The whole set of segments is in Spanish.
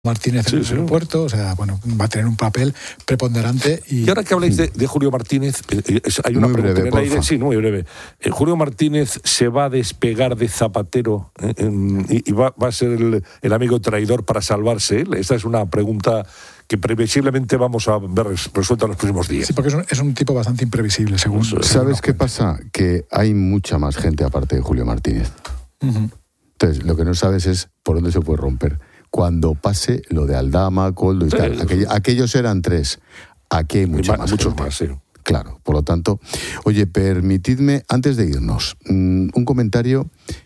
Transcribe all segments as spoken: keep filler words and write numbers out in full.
Martínez en sí, el sí. aeropuerto, o sea, bueno, va a tener un papel preponderante. Y, y ahora que habláis de, de Julio Martínez, eh, hay una muy pregunta breve, en el aire, sí, muy breve. Eh, ¿Julio Martínez se va a despegar de Zapatero eh, en, y, y va, va a ser el, el amigo traidor para salvarse él? Esta es una pregunta que previsiblemente vamos a ver resuelta en los próximos días. Sí, porque es un, es un tipo bastante imprevisible, según... ¿Sabes según qué pasa? Que hay mucha más gente aparte de Julio Martínez. Uh-huh. Entonces, lo que no sabes es por dónde se puede romper. Cuando pase lo de Aldama, Koldo y sí, tal. Aquell, aquellos eran tres. Aquí hay mucha más muchos gente. más, sí. Claro, por lo tanto... Oye, permitidme, antes de irnos, un comentario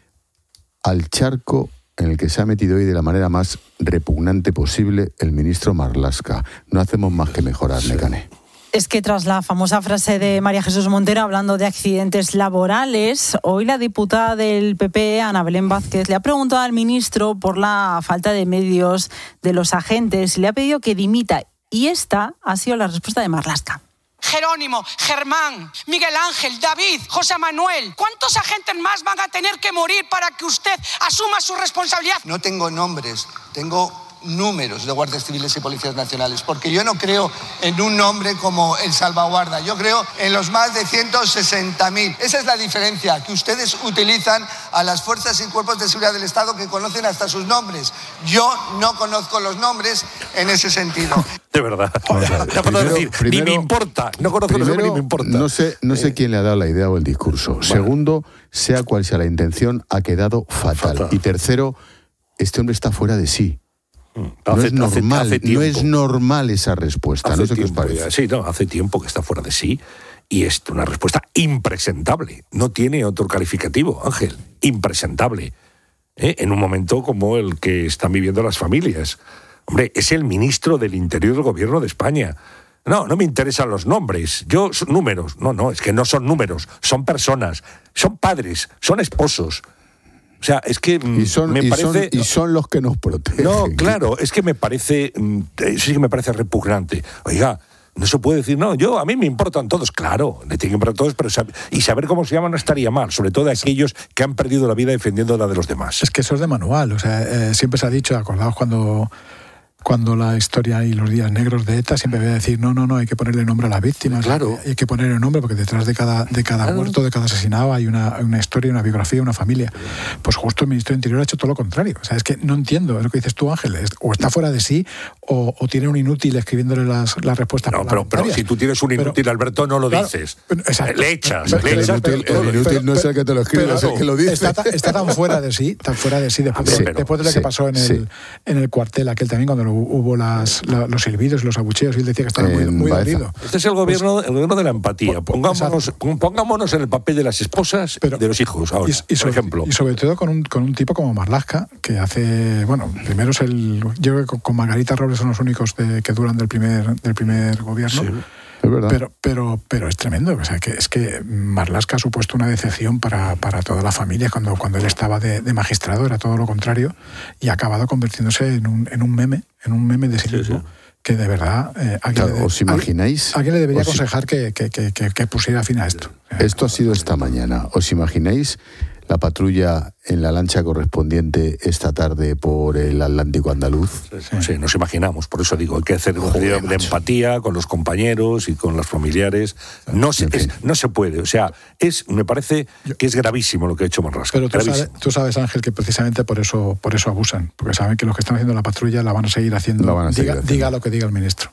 al charco en el que se ha metido hoy de la manera más repugnante posible el ministro Marlaska. No hacemos más que mejorar, sí. Nekane. Es que tras la famosa frase de María Jesús Montero hablando de accidentes laborales, hoy la diputada del P P, Ana Belén Vázquez, le ha preguntado al ministro por la falta de medios de los agentes y le ha pedido que dimita. Y esta ha sido la respuesta de Marlaska. Jerónimo, Germán, Miguel Ángel, David, José Manuel. ¿Cuántos agentes más van a tener que morir para que usted asuma su responsabilidad? No tengo nombres, tengo números de guardias civiles y policías nacionales, porque yo no creo en un nombre como el Salvaguarda, yo creo en los más de ciento sesenta mil. Esa es la diferencia, que ustedes utilizan a las fuerzas y cuerpos de seguridad del Estado que conocen hasta sus nombres. Yo no conozco los nombres en ese sentido. De verdad. O sea, ya puedo decir, primero, ni me importa. No conozco los nombres ni me importa. No sé, no sé eh. quién le ha dado la idea o el discurso. Bueno. Segundo, sea cual sea la intención, ha quedado fatal. fatal. Y tercero, este hombre está fuera de sí. No, hace, es normal, hace, hace no es normal esa respuesta. Hace no sé tiempo, qué os parece. Ya, sí, no, hace tiempo que está fuera de sí y es una respuesta impresentable. No tiene otro calificativo, Ángel. Impresentable. ¿Eh? En un momento como el que están viviendo las familias. Hombre, es el ministro del Interior del Gobierno de España. No, no me interesan los nombres. Yo, son números. No, no, es que no son números. Son personas. Son padres. Son esposos. O sea, es que y son, me y parece... Son, y son los que nos protegen. No, claro, es que me parece... Eso sí que me parece repugnante. Oiga, no se puede decir, no, yo, a mí me importan todos. Claro, le tienen que importar todos, pero sab- y saber cómo se llaman no estaría mal, sobre todo de aquellos que han perdido la vida defendiendo la de los demás. Es que eso es de manual, o sea, eh, siempre se ha dicho, acordaos cuando... cuando la historia y los días negros de ETA siempre voy a decir, no, no, no, hay que ponerle nombre a las víctimas. Claro. Hay que ponerle nombre porque detrás de cada, de cada claro. muerto, de cada asesinado hay una, una historia, una biografía, una familia. Pues justo el Ministerio del Interior ha hecho todo lo contrario. O sea, es que no entiendo, es lo que dices tú, Ángel, o está fuera de sí o, o tiene un inútil escribiéndole las, las respuestas. No, pero, pero si tú tienes un inútil, pero, Alberto, no lo claro, dices. Exacto. Le echas, pero, le echas. El, el, el inútil pero, no es el que te lo escribe, es el que lo dice. Está, está tan fuera de sí, tan fuera de sí, después, sí, de, pero, después de lo sí, que pasó en el, sí. en el cuartel aquel también, cuando hubo las La, los silbidos y los abucheos, y él decía que estaba muy, muy dolido. Este es el gobierno, pues, el gobierno de la empatía. Pongámonos, pongámonos en el papel de las esposas y de los hijos ahora, y, y sobre, por ejemplo. Y sobre todo con un, con un tipo como Marlaska, que hace, bueno, primero es el... Yo creo que con Margarita Robles son los únicos de, que duran del primer, del primer gobierno. Sí. Es verdad. Pero, pero, pero es tremendo. O sea, que es que Marlaska ha supuesto una decepción para, para toda la familia cuando, cuando él estaba de, de magistrado, era todo lo contrario, y ha acabado convirtiéndose en un, en un meme, en un meme de sí mismo. Sí, sí. Que de verdad, eh, ¿a quién claro, le, ¿os imagináis? ¿a quién le debería aconsejar que, que, que, que, que pusiera fin a esto? Esto ha sido esta mañana. ¿Os imagináis la patrulla en la lancha correspondiente esta tarde por el Atlántico andaluz? Sí, sí, nos imaginamos. Por eso digo, hay que hacer un video de empatía con los compañeros y con los familiares. No se, es, no se puede. O sea, es, me parece que es gravísimo lo que ha hecho Marlaska. Pero tú sabes, tú sabes, Ángel, que precisamente por eso, por eso abusan. Porque saben que los que están haciendo la patrulla la van a seguir haciendo. Van a seguir diga, haciendo. diga lo que diga el ministro.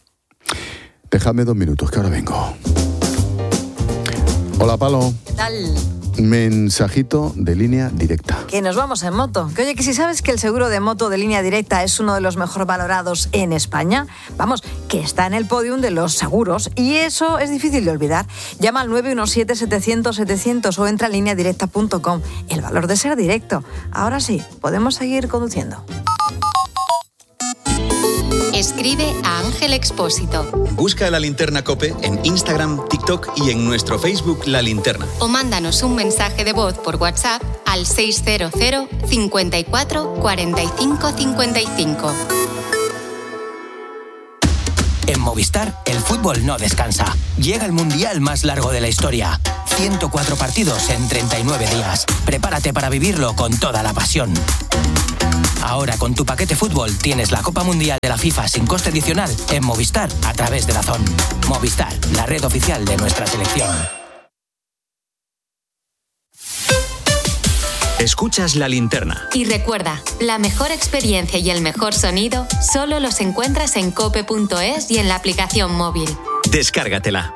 Déjame dos minutos, que ahora vengo. Hola, Palo. ¿Qué tal? Mensajito de Línea Directa. Que nos vamos en moto. Que oye, que si sabes que el seguro de moto de Línea Directa es uno de los mejor valorados en España, vamos, que está en el podium de los seguros y eso es difícil de olvidar. Llama al nueve uno siete, setecientos, setecientos o entra a línea directa punto com. El valor de ser directo. Ahora sí, podemos seguir conduciendo. Escribe a Ángel Expósito. Busca La Linterna COPE en Instagram, TikTok y en nuestro Facebook La Linterna. O mándanos un mensaje de voz por WhatsApp al seis cero cero, cincuenta y cuatro, cuarenta y cinco, cincuenta y cinco. En Movistar, el fútbol no descansa. Llega el mundial más largo de la historia. ciento cuatro partidos en treinta y nueve días. Prepárate para vivirlo con toda la pasión. Ahora con tu paquete fútbol tienes la Copa Mundial de la FIFA sin coste adicional en Movistar a través de DAZN. Movistar, la red oficial de nuestra selección. Escuchas La Linterna. Y recuerda, la mejor experiencia y el mejor sonido solo los encuentras en cope punto es y en la aplicación móvil. Descárgatela.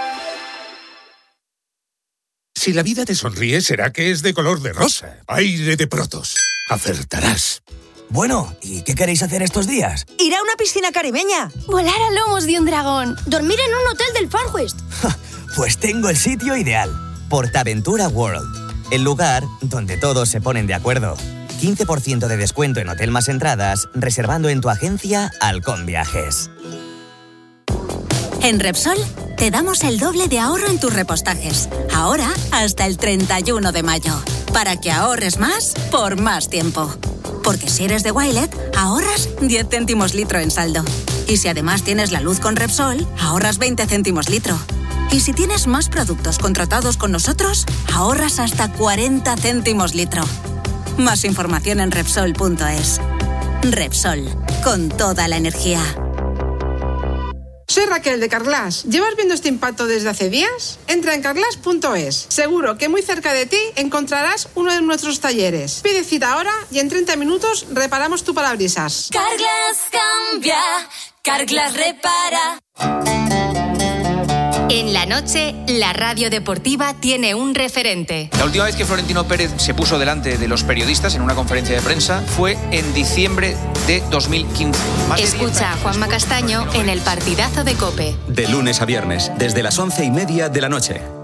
Si la vida te sonríe, será que es de color de rosa. Aire de Protos. Acertarás. Bueno, ¿y qué queréis hacer estos días? Ir a una piscina caribeña. Volar a lomos de un dragón. Dormir en un hotel del Far West. Pues tengo el sitio ideal. PortAventura World. El lugar donde todos se ponen de acuerdo. quince por ciento de descuento en hotel más entradas, reservando en tu agencia Halcón Viajes. En Repsol te damos el doble de ahorro en tus repostajes. Ahora hasta el treinta y uno de mayo. Para que ahorres más por más tiempo. Porque si eres de Wilet, ahorras diez céntimos litro en saldo. Y si además tienes la luz con Repsol, ahorras veinte céntimos litro. Y si tienes más productos contratados con nosotros, ahorras hasta cuarenta céntimos litro. Más información en Repsol punto es. Repsol, con toda la energía. Soy Raquel de Carglass. ¿Llevas viendo este impacto desde hace días? Entra en carglass punto es. Seguro que muy cerca de ti encontrarás uno de nuestros talleres. Pide cita ahora y en treinta minutos reparamos tu parabrisas. Carglass cambia, Carglass repara. En la noche, la radio deportiva tiene un referente. La última vez que Florentino Pérez se puso delante de los periodistas en una conferencia de prensa fue en diciembre de dos mil quince. Más Escucha a Juanma Castaño en el partidazo de COPE. De lunes a viernes, desde las once y media de la noche,